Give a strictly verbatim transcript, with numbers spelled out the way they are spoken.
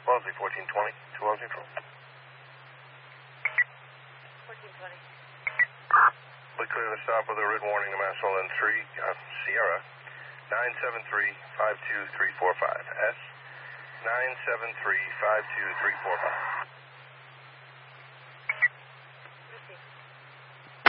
Wellesley, fourteen twenty, two Wellesley Neutral. fourteen twenty. We clear the stop with a red warning to Mass N three, uh, Sierra, nine seven three, five two three four five. S, nine seven three, five two three four five.